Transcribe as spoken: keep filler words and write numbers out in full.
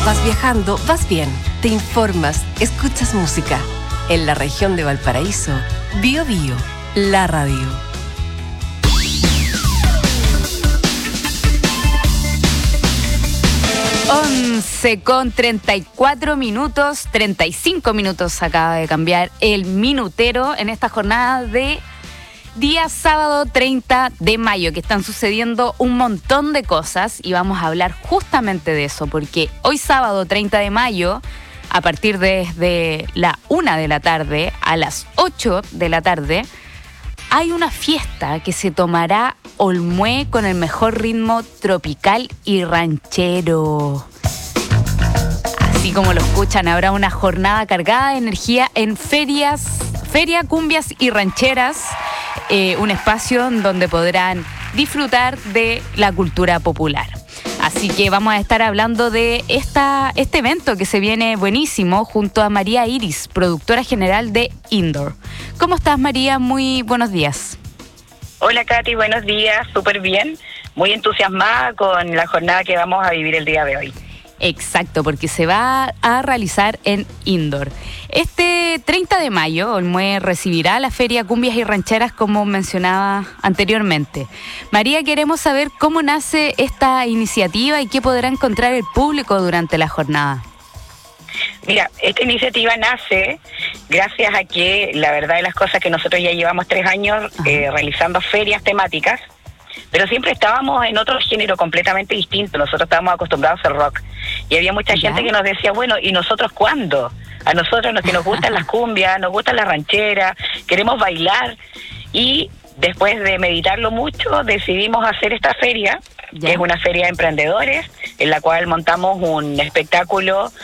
Vas viajando, vas bien, te informas, escuchas música. En la región de Valparaíso, Bio Bio, la radio. once con treinta y cuatro minutos, treinta y cinco minutos acaba de cambiar el minutero en esta jornada de día sábado treinta de mayo, que están sucediendo un montón de cosas y vamos a hablar justamente de eso, porque hoy sábado treinta de mayo, a partir de desde la una de la tarde a las ocho de la tarde, hay una fiesta que se tomará Olmué con el mejor ritmo tropical y ranchero. Así como lo escuchan, habrá una jornada cargada de energía en ferias, feria, cumbias y rancheras, eh, un espacio donde podrán disfrutar de la cultura popular. Así que vamos a estar hablando de esta, este evento que se viene buenísimo junto a María Iris, productora general de Indoor. ¿Cómo estás, María? Muy buenos días. Hola, Katy, buenos días, súper bien, muy entusiasmada con la jornada que vamos a vivir el día de hoy. Exacto, porque se va a realizar en Indoor. Este treinta de mayo, Olmué recibirá la Feria Cumbias y Rancheras, como mencionaba anteriormente. María, queremos saber cómo nace esta iniciativa y qué podrá encontrar el público durante la jornada. Mira, esta iniciativa nace gracias a que la verdad de las cosas que nosotros ya llevamos tres años eh, realizando ferias temáticas, pero siempre estábamos en otro género completamente distinto. Nosotros estábamos acostumbrados al rock y había mucha ¿Ya? gente que nos decía, bueno, ¿y nosotros cuándo? A nosotros nos, que nos gustan las cumbias, nos gustan las rancheras, queremos bailar. Y después de meditarlo mucho decidimos hacer esta feria, ¿Ya? que es una feria de emprendedores en la cual montamos un espectáculo